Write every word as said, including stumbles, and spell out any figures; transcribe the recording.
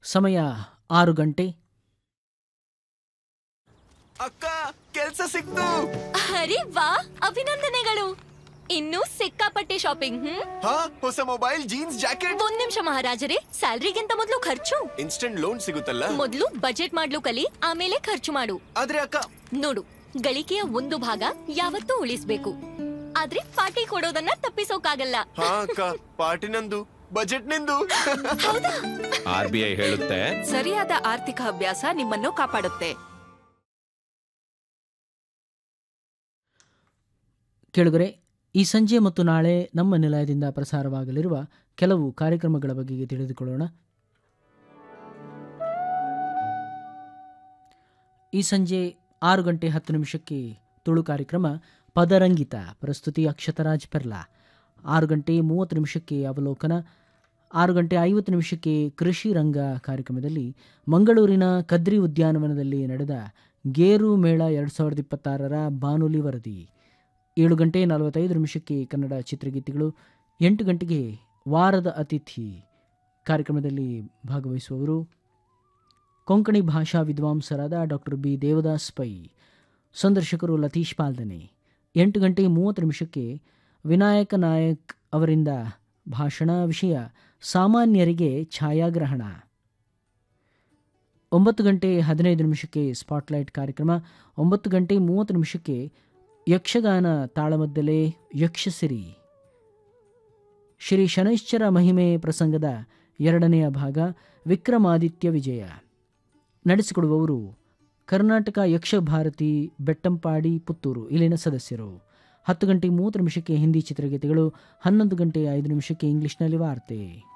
ಸಮಯ ಆರು ಗಂಟೆ. ಅಕ್ಕ, ಕೆಲ್ಸ ಸಿಕ್ತು. ಅರೆ ವಾ, ಅಭಿನಂದನೆಗಳು. ಇನ್ನೂ ಸಿಕ್ಕಾಪಟ್ಟೆ ಶಾಪಿಂಗ್. ಹ್ಮ್ ಹಾ, ಹೊಸ ಮೊಬೈಲ್, ಜೀನ್ಸ್, ಜಾಕೆಟ್. ಒಂದ್ ನಿಮಿಷ ಮಹಾರಾಜರೇ, ಸ್ಯಾಲ್ರಿಗಿಂತ ಮೊದಲು ಖರ್ಚು. ಇನ್ಸ್ಟೆಂಟ್ ಲೋನ್ ಸಿಗುತ್ತಲ್ಲ. ಮೊದಲು ಬಜೆಟ್ ಮಾಡ್ಲು ಕಲಿ, ಆಮೇಲೆ ಖರ್ಚು ಮಾಡು. ಆದ್ರೆ ಅಕ್ಕ, ನೋಡು, ಗಳಿಕೆಯ ಒಂದು ಭಾಗ ಯಾವತ್ತೂ ಉಳಿಸ್ಬೇಕು, ಆದ್ರೆ ಪಾರ್ಟಿ ಕೊಡೋದನ್ನ ತಪ್ಪಿಸೋಕಾಗಲ್ಲ. ಹಾ ಅಕ್ಕ, ಪಾರ್ಟಿ ನಂದು, ಬಜೆಟ್ ನಿಂದು. ಆರ್ ಬಿ ಐ ಹೇಳುತ್ತೆ, ಸರಿಯಾದ ಆರ್ಥಿಕ ಅಭ್ಯಾಸ ನಿಮ್ಮನ್ನು ಕಾಪಾಡುತ್ತೆ. ಕೇಳುಗರೆ, ಈ ಸಂಜೆ ಮತ್ತು ನಾಳೆ ನಮ್ಮ ನಿಲಯದಿಂದ ಪ್ರಸಾರವಾಗಲಿರುವ ಕೆಲವು ಕಾರ್ಯಕ್ರಮಗಳ ಬಗ್ಗೆ ತಿಳಿದುಕೊಳ್ಳೋಣ. ಈ ಸಂಜೆ ಆರು ಗಂಟೆ ಹತ್ತು ನಿಮಿಷಕ್ಕೆ ತುಳು ಕಾರ್ಯಕ್ರಮ ಪದರಂಗಿತ, ಪ್ರಸ್ತುತಿ ಅಕ್ಷತರಾಜ್ ಪೆರ್ಲಾ. ಆರು ಗಂಟೆ ಮೂವತ್ತು ನಿಮಿಷಕ್ಕೆ ಅವಲೋಕನ. ಆರು ಗಂಟೆ ಐವತ್ತು ನಿಮಿಷಕ್ಕೆ ಕೃಷಿ ರಂಗ ಕಾರ್ಯಕ್ರಮದಲ್ಲಿ ಮಂಗಳೂರಿನ ಕದ್ರಿ ಉದ್ಯಾನವನದಲ್ಲಿ ನಡೆದ ಗೇರು ಮೇಳ ಎರಡು ಸಾವಿರದ ಇಪ್ಪತ್ತಾರರ ಬಾನುಲಿ ವರದಿ. ಏಳು ಗಂಟೆ ನಲವತ್ತೈದು ನಿಮಿಷಕ್ಕೆ ಕನ್ನಡ ಚಿತ್ರಗೀತೆಗಳು. ಎಂಟು ಗಂಟೆಗೆ ವಾರದ ಅತಿಥಿ ಕಾರ್ಯಕ್ರಮದಲ್ಲಿ ಭಾಗವಹಿಸುವವರು ಕೊಂಕಣಿ ಭಾಷಾ ವಿದ್ವಾಂಸರಾದ ಡಾಕ್ಟರ್ ಬಿ ದೇವದಾಸ್ ಪೈ. ಸಂದರ್ಶಕರು ಲತೀಶ್ ಪಾಲ್ದನೆ. ಎಂಟು ಗಂಟೆ ಮೂವತ್ತು ನಿಮಿಷಕ್ಕೆ ವಿನಾಯಕ ನಾಯಕ್ ಅವರಿಂದ ಭಾಷಣ. ವಿಷಯ ಸಾಮಾನ್ಯರಿಗೆ ಛಾಯಾಗ್ರಹಣ. ಒಂಬತ್ತು ಗಂಟೆ ಹದಿನೈದು ನಿಮಿಷಕ್ಕೆ ಸ್ಪಾಟ್ಲೈಟ್ ಕಾರ್ಯಕ್ರಮ. ಒಂಬತ್ತು ಗಂಟೆ ಮೂವತ್ತು ನಿಮಿಷಕ್ಕೆ ಯಕ್ಷಗಾನ ತಾಳಮದ್ದಲೆ ಯಕ್ಷಸಿರಿ, ಶ್ರೀ ಶನೈಶ್ಚರ ಮಹಿಮೆ ಪ್ರಸಂಗದ ಎರಡನೆಯ ಭಾಗ, ವಿಕ್ರಮಾದಿತ್ಯ ವಿಜಯ. ನಡೆಸಿಕೊಡುವವರು ಕರ್ನಾಟಕ ಯಕ್ಷಭಾರತಿ ಬೆಟ್ಟಂಪಾಡಿ ಪುತ್ತೂರು ಇಲ್ಲಿನ ಸದಸ್ಯರು. ಹತ್ತು ಗಂಟೆ ಮೂವತ್ತು ನಿಮಿಷಕ್ಕೆ ಹಿಂದಿ ಚಿತ್ರಗೀತೆಗಳು. ಹನ್ನೊಂದು ಗಂಟೆ ಐದು ನಿಮಿಷಕ್ಕೆ ಇಂಗ್ಲಿಷ್ನಲ್ಲಿ ವಾರ್ತೆ.